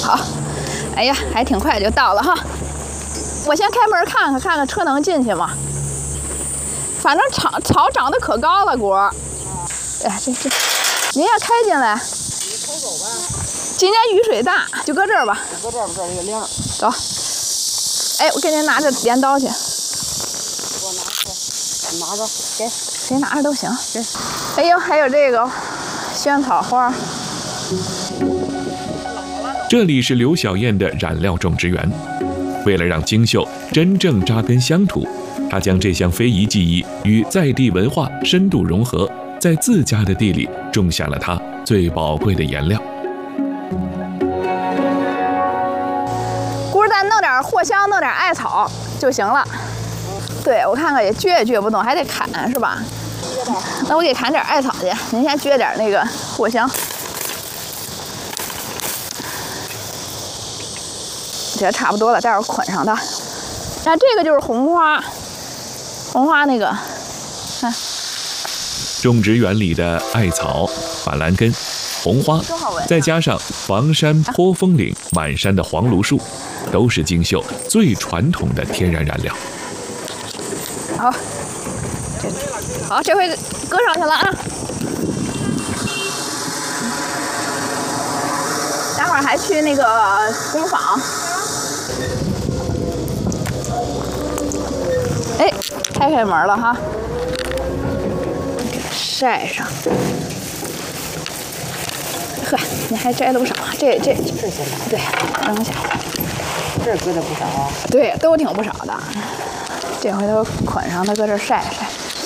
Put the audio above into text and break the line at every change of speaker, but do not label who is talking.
好，哎呀，还挺快就到了哈。我先开门看看车能进去吗？反正草长得可高了，果儿。哎呀，这，您也开进来。
你抽走呗。
今年雨水大，就搁这儿吧。
搁这儿吧，这儿也亮。
走。哎，我给您拿着镰刀去。
我拿去，拿着，给。
谁拿着都行。这，哎呦，还有这个萱草花。
这里是刘小燕的染料种植园。为了让京绣真正扎根乡土，她将这项非遗技艺与在地文化深度融合，在自家的地里种下了她最宝贵的颜料。
姑儿，咱弄点藿香，弄点艾草就行了。对，我看看也撅不动，还得砍是吧？那我给砍点艾草去，您先撅点那个藿香。这差不多了，待会儿捆上它。那这个就是红花，红花那个，看。
种植园里的艾草、板蓝根、红花，再加上房山坡峰岭满山的黄芦树，都是京绣最传统的天然染料。
好，好，这回搁上去了啊。待会儿还去那个工坊。哎，开门了哈，给它晒上。呵，你还摘了不少，这先拿，对，扔下。
这搁的不少啊。
对，都挺不少的。这回头捆上它，搁这晒晒。